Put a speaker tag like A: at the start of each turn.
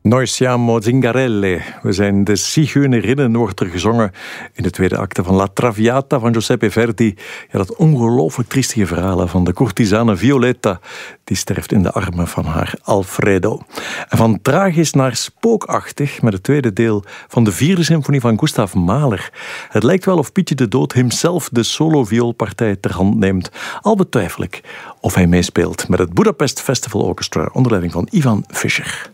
A: Noi siamo zingarelle. We zijn de zigeunerinnen, wordt er gezongen in de tweede acte van La Traviata van Giuseppe Verdi. Ja, dat ongelooflijk triestige verhaal van de courtisane Violetta. Die sterft in de armen van haar Alfredo. En van tragisch naar spookachtig met het tweede deel van de vierde symfonie van Gustav Mahler. Het lijkt wel of Pietje de Dood hemzelf de solo-vioolpartij ter hand neemt. Al betwijfel ik of hij meespeelt met het Budapest Festival Orchestra onder leiding van Ivan Fischer.